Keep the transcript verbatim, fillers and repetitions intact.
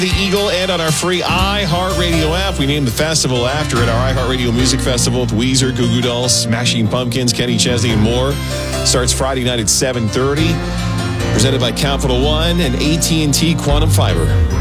The Eagle and on our free iHeartRadio app. We named the festival after it, our iHeartRadio Music Festival with Weezer, Goo Goo Dolls, Smashing Pumpkins, Kenny Chesney, and more. Starts Friday night at seven thirty. Presented by Capital One and A T and T Quantum Fiber.